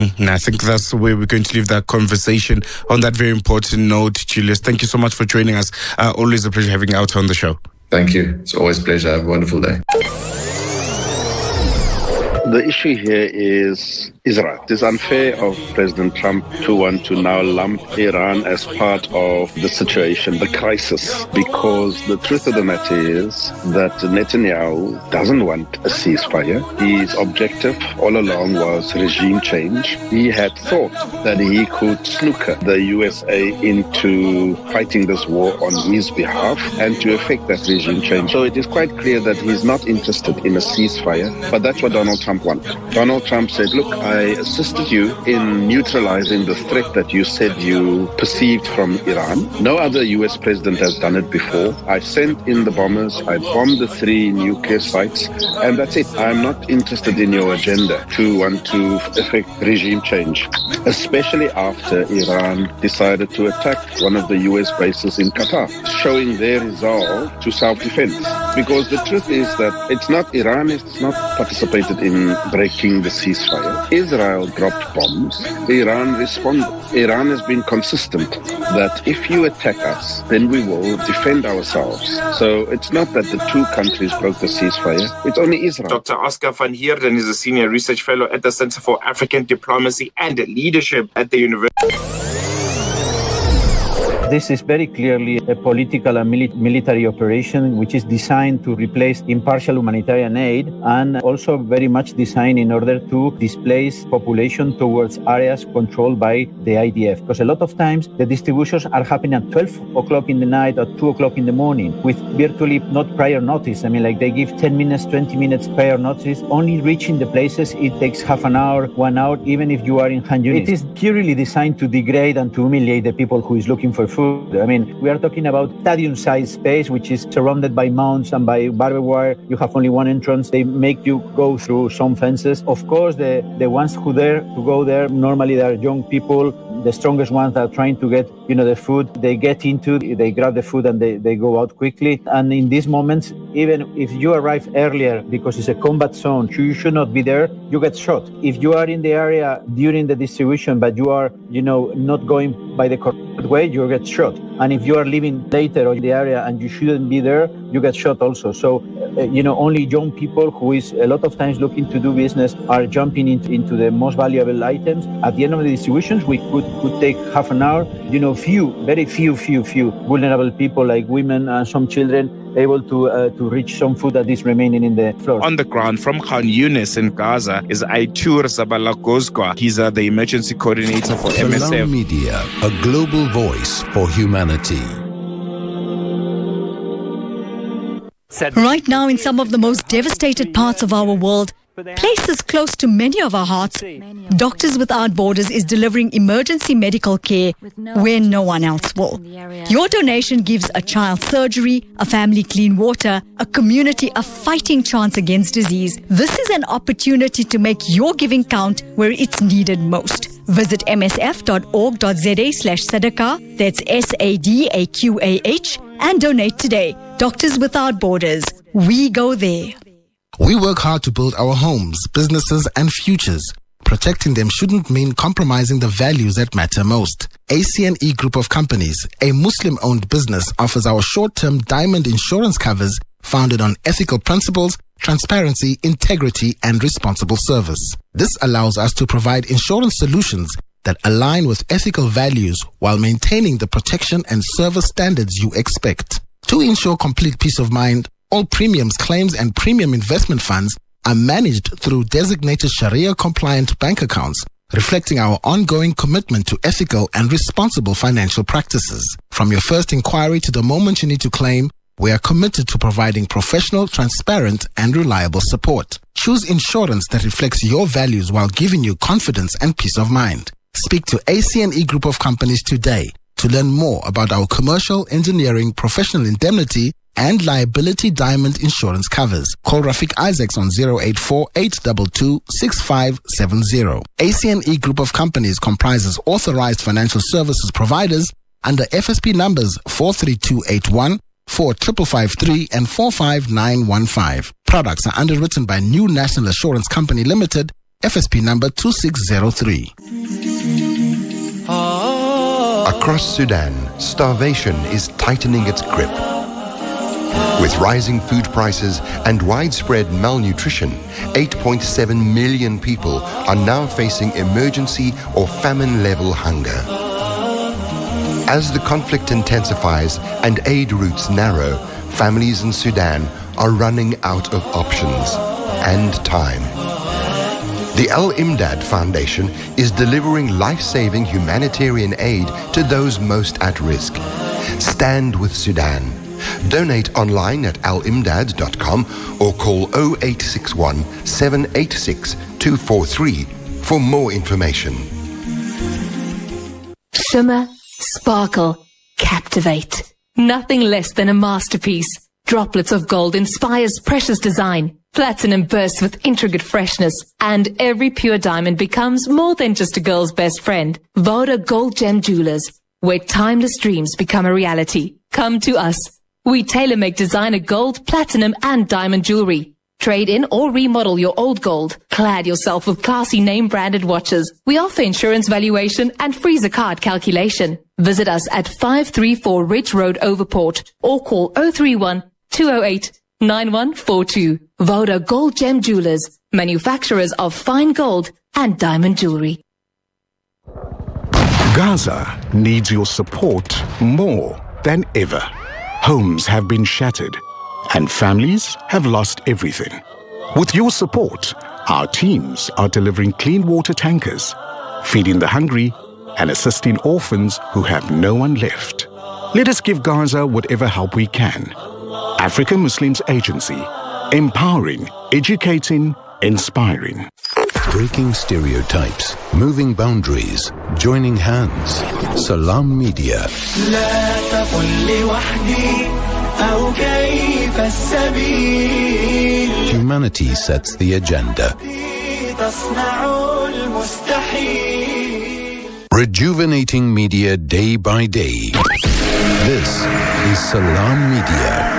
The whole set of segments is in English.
And I think that's where we're going to leave that conversation on that very important note. Julius, thank you so much for joining us. Always a pleasure having you out on the show. Thank you. It's always a pleasure. Have a wonderful day. The issue here is Israel. It is unfair of President Trump to want to now lump Iran as part of the situation, the crisis, because the truth of the matter is that Netanyahu doesn't want a ceasefire. His objective all along was regime change. He had thought that he could snooker the USA into fighting this war on his behalf and to effect that regime change. So it is quite clear that he's not interested in a ceasefire, but that's what Donald Trump wanted. Donald Trump said, look, I assisted you in neutralizing the threat that you said you perceived from Iran. No other US president has done it before. I sent in the bombers, I bombed the 3 nuclear sites, and that's it. I'm not interested in your agenda to want to effect regime change, especially after Iran decided to attack one of the US bases in Qatar, showing their resolve to self-defense. Because the truth is that it's not Iran, it's not participated in breaking the ceasefire. Israel dropped bombs. Iran responded. Iran has been consistent that if you attack us, then we will defend ourselves. So it's not that the 2 countries broke the ceasefire. It's only Israel. Dr. Oscar van Heerden is a senior research fellow at the Center for African Diplomacy and Leadership at the University. This is very clearly a political and military operation which is designed to replace impartial humanitarian aid and also very much designed in order to displace population towards areas controlled by the IDF. Because a lot of times the distributions are happening at 12 o'clock in the night or 2 o'clock in the morning with virtually not prior notice. I mean, like they give 10 minutes, 20 minutes prior notice. Only reaching the places, it takes half an hour, 1 hour, even if you are in Han Yunis. It is clearly designed to degrade and to humiliate the people who is looking for food. I mean, we are talking about stadium-sized space, which is surrounded by mounds and by barbed wire. You have only one entrance. They make you go through some fences. Of course, the ones who dare to go there, normally they are young people, the strongest ones that are trying to get, the food. They get into, they grab the food and they go out quickly. And in these moments, even if you arrive earlier because it's a combat zone, you should not be there, you get shot. If you are in the area during the distribution, but you are, not going by the correct way, you get shot. And if you are leaving later in the area and you shouldn't be there, you get shot also. So, only young people who is a lot of times looking to do business are jumping into the most valuable items. At the end of the distributions, we could take half an hour, very few vulnerable people like women and some children able to reach some food that is remaining in the floor. On the ground from Khan Yunis in Gaza is Aitur Zabalagozgwa. He's the emergency coordinator for MSF. Salam Media, a global voice for humanity. Right now, in some of the most devastated parts of our world, places close to many of our hearts, Doctors Without Borders is delivering emergency medical care where no one else will. Your donation gives a child surgery, a family clean water, a community a fighting chance against disease. This is an opportunity to make your giving count where it's needed most. Visit msf.org.za/sadaqah, that's SADAQAH, and donate today. Doctors Without Borders. We go there. We work hard to build our homes, businesses, and futures. Protecting them shouldn't mean compromising the values that matter most. ACNE Group of Companies, a Muslim-owned business, offers our short-term diamond insurance covers founded on ethical principles, transparency, integrity, and responsible service. This allows us to provide insurance solutions that align with ethical values while maintaining the protection and service standards you expect. To ensure complete peace of mind, all premiums, claims, and premium investment funds are managed through designated Sharia-compliant bank accounts, reflecting our ongoing commitment to ethical and responsible financial practices. From your first inquiry to the moment you need to claim, we are committed to providing professional, transparent, and reliable support. Choose insurance that reflects your values while giving you confidence and peace of mind. Speak to ACNE Group of Companies today to learn more about our commercial, engineering, professional indemnity, and liability diamond insurance covers. Call Rafiq Isaacs on 084-822-6570. ACNE Group of Companies comprises authorized financial services providers under FSP numbers 43281, 4553, and 45915. Products are underwritten by New National Assurance Company Limited FSP number 2603. Across Sudan, starvation is tightening its grip. With rising food prices and widespread malnutrition, 8.7 million people are now facing emergency or famine-level hunger. As the conflict intensifies and aid routes narrow, families in Sudan are running out of options and time. The Al Imdad Foundation is delivering life-saving humanitarian aid to those most at risk. Stand with Sudan. Donate online at alimdad.com or call 0861 786 243 for more information. Shimmer, sparkle, captivate. Nothing less than a masterpiece. Droplets of gold inspires precious design. Platinum bursts with intricate freshness, and every pure diamond becomes more than just a girl's best friend. Voda Gold Gem Jewelers, where timeless dreams become a reality. Come to us. We tailor-make designer gold, platinum, and diamond jewelry. Trade in or remodel your old gold. Clad yourself with classy name-branded watches. We offer insurance valuation and free zakat calculation. Visit us at 534 Ridge Road, Overport, or call 031 208 9142. Voda Gold Gem Jewelers, manufacturers of fine gold and diamond jewelry. Gaza needs your support more than ever. Homes have been shattered and families have lost everything. With your support, our teams are delivering clean water tankers, feeding the hungry and assisting orphans who have no one left. Let us give Gaza whatever help we can. African Muslims Agency, empowering, educating, inspiring. Breaking stereotypes, moving boundaries, joining hands. Salam Media. Humanity sets the agenda. Rejuvenating media day by day. This is Salam Media.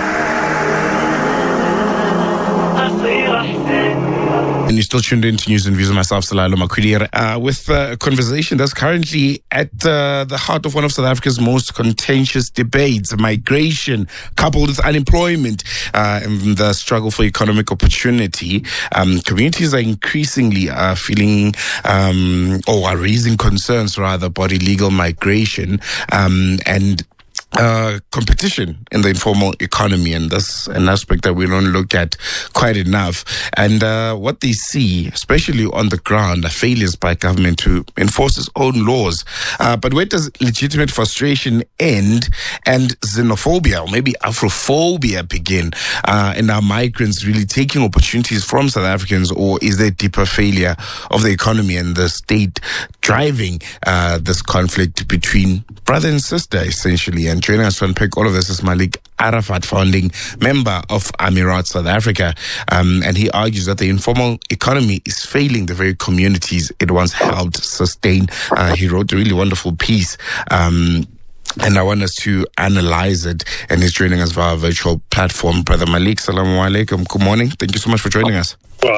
And you're still tuned in to News and Views with myself, Salalo Makwidi, with a conversation that's currently at the heart of one of South Africa's most contentious debates: migration coupled with unemployment and the struggle for economic opportunity. Communities are increasingly feeling or are raising concerns rather about illegal migration and competition in the informal economy, and that's an aspect that we don't look at quite enough. And what they see, especially on the ground, are failures by government to enforce its own laws. But where does legitimate frustration end and xenophobia or maybe Afrophobia begin? And are migrants really taking opportunities from South Africans, or is there deeper failure of the economy and the state driving this conflict between brother and sister, essentially? And joining us to unpack all of this is Malik Arafat, founding member of Amirat South Africa. And he argues that the informal economy is failing the very communities it once helped sustain. He wrote a really wonderful piece. And I want us to analyze it. And he's joining us via a virtual platform. Brother Malik, Salamu Alaikum. Good morning. Thank you so much for joining us.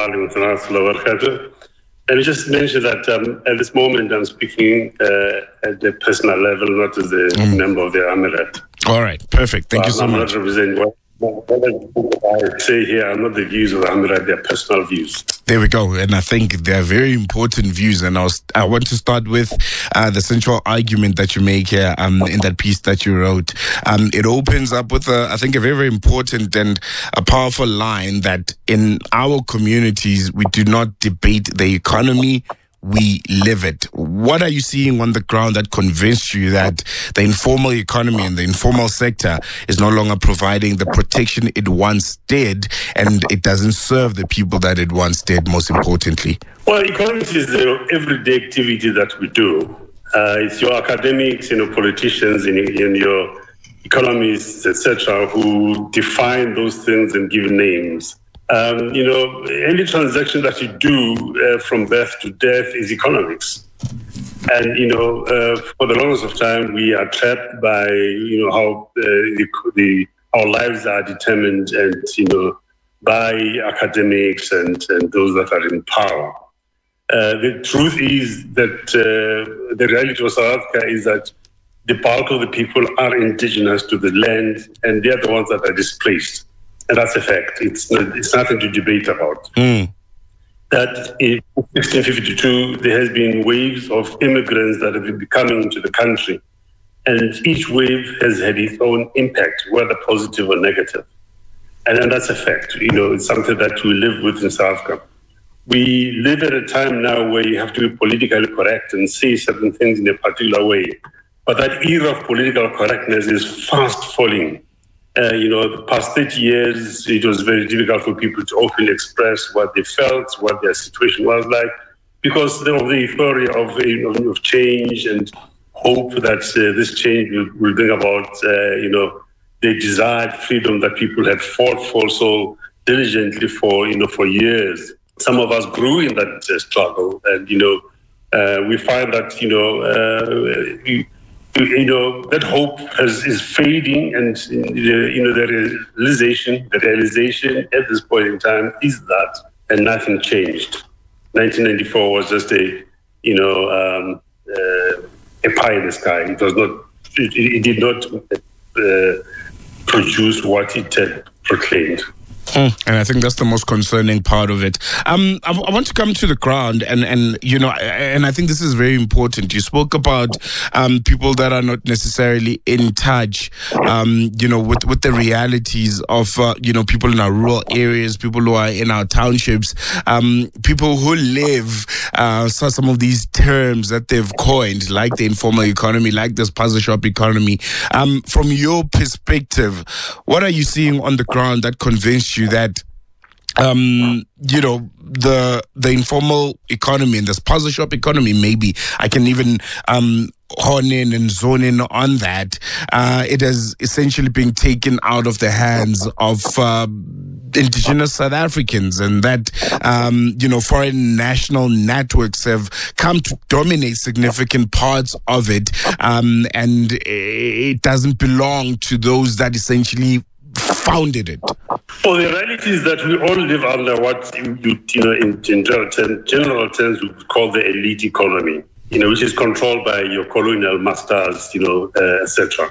And just mention that at this moment I'm speaking at the personal level, not as a member of the Amirat. All right, perfect. Thank you so much. I'm not representing what I say here. I'm not the views of the Amirat, they're personal views. There we go. And I think they're very important views. And I want to start with the central argument that you make here in that piece that you wrote. It opens up with, I think, a very, very important and a powerful line that in our communities, we do not debate the economy, we live it. What are you seeing on the ground that convinced you that the informal economy and the informal sector is no longer providing the protection it once did, and it doesn't serve the people that it once did, most importantly? Well, economics is the everyday activity that we do. It's your academics, politicians, and your economists, etc., who define those things and give names. Any transaction that you do from birth to death is economics. And, for the longest of time, we are trapped by, how our lives are determined and, by academics and those that are in power. The truth is that the reality of South Africa is that the bulk of the people are indigenous to the land, and they are the ones that are displaced. And that's a fact. It's nothing to debate about. That in 1652, there has been waves of immigrants that have been coming into the country. And each wave has had its own impact, whether positive or negative. And that's a fact. It's something that we live with in South Africa. We live at a time now where you have to be politically correct and say certain things in a particular way. But that era of political correctness is fast falling. The past 30 years, it was very difficult for people to openly express what they felt, what their situation was like, because of the euphoria of change and hope that this change will bring about, the desired freedom that people had fought for so diligently for years. Some of us grew in that struggle, and we find that that hope is fading, and the realization at this point in time is that, and nothing changed. 1994 was just a pie in the sky. It was not. It did not produce what it had proclaimed. And I think that's the most concerning part of it. I want to come to the ground, and I think this is very important. You spoke about people that are not necessarily in touch, with the realities of people in our rural areas, people who are in our townships, people who live some of these terms that they've coined, like the informal economy, like this puzzle shop economy. From your perspective, what are you seeing on the ground that convinced you that the informal economy and this puzzle shop economy, maybe I can even hone in and zone in on that, it has essentially been taken out of the hands of indigenous South Africans, and that foreign national networks have come to dominate significant parts of it, and it doesn't belong to those that essentially founded it. Well, the reality is that we all live under what in general terms we would call the elite economy, which is controlled by your colonial masters, etc.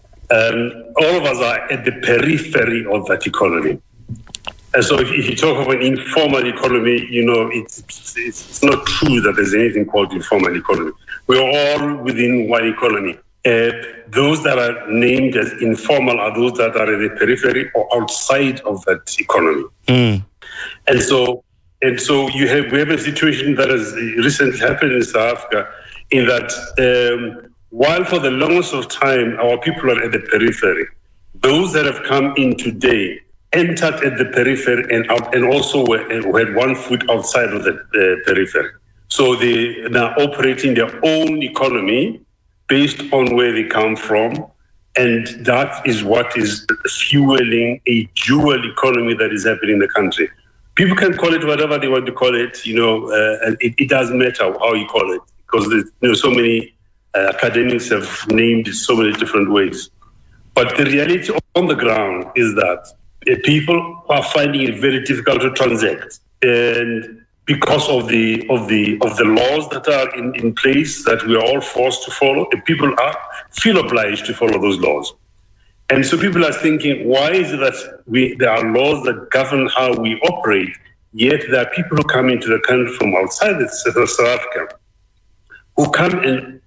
All of us are at the periphery of that economy. And so if you talk of an informal economy, it's not true that there's anything called informal economy. We're all within one economy. Those that are named as informal are those that are at the periphery or outside of that economy. And so we have a situation that has recently happened in South Africa, in that while for the longest of time our people are at the periphery, those that have come in today entered at the periphery and also had one foot outside of the periphery. So they are now operating their own economy based on where they come from, and that is what is fueling a dual economy that is happening in the country. People can call it whatever they want to call it, and it doesn't matter how you call it, because so many academics have named it so many different ways. But the reality on the ground is that people are finding it very difficult to transact, and because of the laws that are in place that we are all forced to follow, and people feel obliged to follow those laws. And so people are thinking, why is it that there are laws that govern how we operate, yet there are people who come into the country from outside of South Africa who come and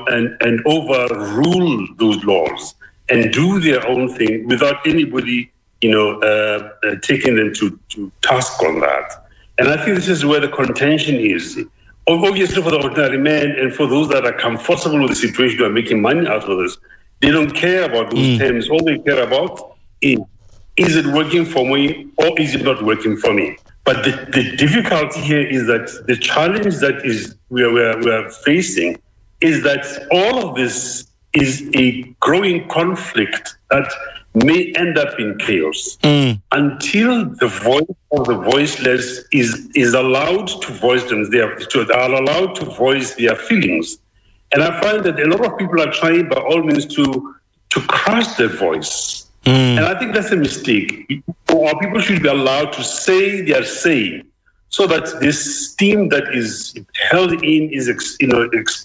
overrule those laws and do their own thing without anybody taking them to task on that. And I think this is where the contention is. Obviously, for the ordinary man and for those that are comfortable with the situation, who are making money out of this, they don't care about those terms. All they care about is it working for me or is it not working for me? But the difficulty here is that the challenge that we are facing is that all of this is a growing conflict that may end up in chaos until the voice of the voiceless is allowed to voice them. They are allowed to voice their feelings. And I find that a lot of people are trying by all means to crush their voice. And I think that's a mistake. Our people should be allowed to say their say so that the steam that is held in is